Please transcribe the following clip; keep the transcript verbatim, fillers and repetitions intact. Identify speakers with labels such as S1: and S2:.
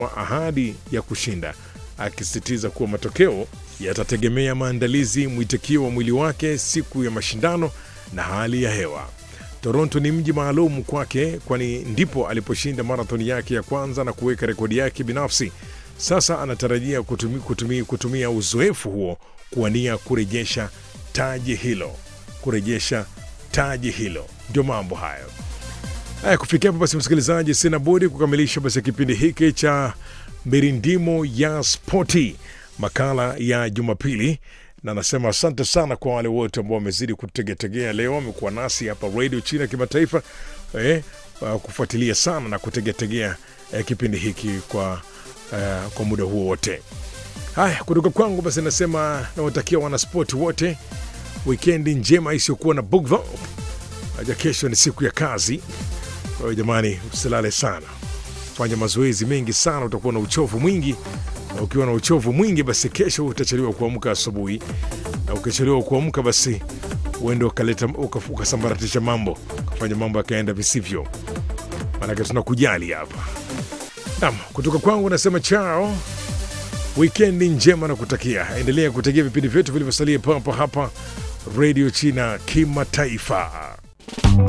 S1: wa ahadi ya kushinda, akisisitiza kuwa matokeo yatategemea maandalizi, mwitikio wa mwili wake siku ya mashindano na hali ya hewa. Toronto ni mji maalum kwake, kwani ndipo aliposhinda marathon yake ya kwanza na kuweka rekodi yake binafsi. Sasa anatarajia kutumia, kutumia, kutumia uzoefu huo kuwania kurejesha taji hilo, kurejesha taji hilo. Ndio mambo hayo. Haya, kufikia hapo basi, msikilizaji, sina budi kukamilisha basi kipindi hiki cha Mirindimo ya Spoti, makala ya Jumapili, na nasema asante sana kwa wale wote ambao wamezidi kutegetegea leo, wamekuwa nasi hapa Radio China Kimataifa, eh, kufuatilia sana na kutegetegea eh, kipindi hiki kwa eh, kwa muda huo wote. Haya, kutoka kwangu basi nasema nawatakia wanaspoti wote wikendi njema isiyokuwa na bugdha. Aja kesho ni siku ya kazi. Kwa hiyo jamani, usilale sana. Fanya mazoezi mengi sana, utakuwa na uchovu mwingi. Na ukiwa na uchovu mwingi basi kesho utachelewa kuamka asubuhi. Na ukichelewa kuamka basi uende ukaleta ukasambaratisha mambo, kufanya mambo yakaenda visivyo. Maana tunakujali hapa. Naam, kutoka kwangu nasema chao. Weekend njema na kutakia. Endelea kutegea vipindi vyetu vilivyosalia hapa hapa Radio China Kimataifa.